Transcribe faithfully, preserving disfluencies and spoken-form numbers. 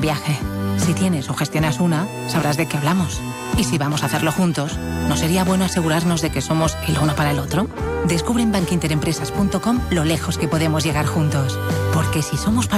un viaje. Si tienes o gestionas una, sabrás de qué hablamos. Y si vamos a hacerlo juntos, ¿no sería bueno asegurarnos de que somos el uno para el otro? Descubre en bankinterempresas punto com lo lejos que podemos llegar juntos. Porque si somos